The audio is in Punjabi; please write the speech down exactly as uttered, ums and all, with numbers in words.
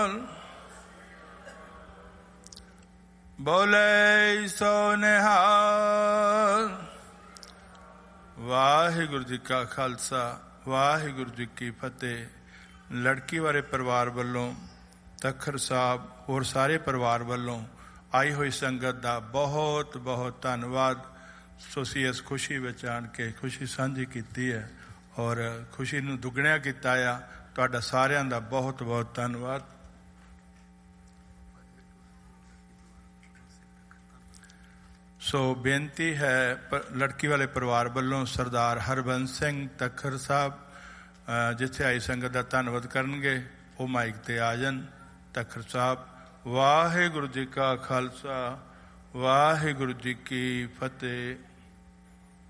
ਬੋਲੇ ਸੋ ਨਿਹਾਲ। ਵਾਹਿਗੁਰੂ ਜੀ ਕਾ ਖਾਲਸਾ, ਵਾਹਿਗੁਰੂ ਜੀ ਕੀ ਫਤਿਹ। ਲੜਕੀ ਵਾਲੇ ਪਰਿਵਾਰ ਵੱਲੋਂ, ਤਖਤ ਸਾਹਿਬ ਹੋਰ ਸਾਰੇ ਪਰਿਵਾਰ ਵੱਲੋਂ ਆਈ ਹੋਈ ਸੰਗਤ ਦਾ ਬਹੁਤ ਬਹੁਤ ਧੰਨਵਾਦ। ਸੋ ਅਸੀਂ ਇਸ ਖੁਸ਼ੀ ਵਿੱਚ ਆਣ ਕੇ ਖੁਸ਼ੀ ਸਾਂਝੀ ਕੀਤੀ ਹੈ ਔਰ ਖੁਸ਼ੀ ਨੂੰ ਦੁੱਗਣਿਆ ਕੀਤਾ ਆ। ਤੁਹਾਡਾ ਸਾਰਿਆਂ ਦਾ ਬਹੁਤ ਬਹੁਤ ਧੰਨਵਾਦ। ਸੋ ਬੇਨਤੀ ਹੈ ਲੜਕੀ ਵਾਲੇ ਪਰਿਵਾਰ ਵੱਲੋਂ ਸਰਦਾਰ ਹਰਬੰਸ ਸਿੰਘ ਤਖਰ ਸਾਹਿਬ ਜਿੱਥੇ ਆਈ ਸੰਗਤ ਦਾ ਧੰਨਵਾਦ ਕਰਨਗੇ, ਉਹ ਮਾਈਕ ਤੇ ਆ ਜਾਣ। ਤਖਰ ਸਾਹਿਬ। ਵਾਹਿਗੁਰੂ ਜੀ ਕਾ ਖਾਲਸਾ, ਵਾਹਿਗੁਰੂ ਜੀ ਕੀ ਫਤਿਹ।